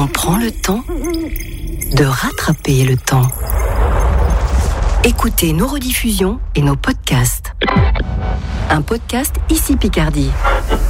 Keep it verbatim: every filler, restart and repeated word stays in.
prend le temps de rattraper le temps. Écoutez nos rediffusions et nos podcasts. Un podcast Ici Picardie.